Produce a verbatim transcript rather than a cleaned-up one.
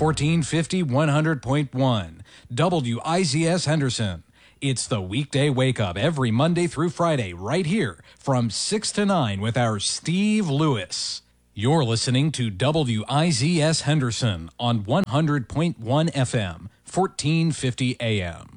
fourteen fifty, one hundred point one. W I Z S Henderson. It's the weekday wake up every Monday through Friday right here from six to nine with our Steve Lewis. You're listening to W I Z S Henderson on one hundred point one F M, fourteen fifty A M.